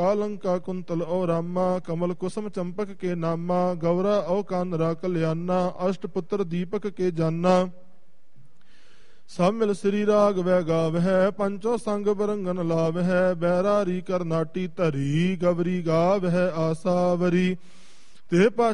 Lanka quintal ओ रामा, कमल कुसुम चंपक के नामा, गौरा ओ कानरा कल्याणा, अष्टपुत्र दीपक के जाना। सब मिल श्री राग वह गावह, पंचो संग बरंगन लावह, बैरारी करनाटी धरी, गवरी गावह आसावरी। ते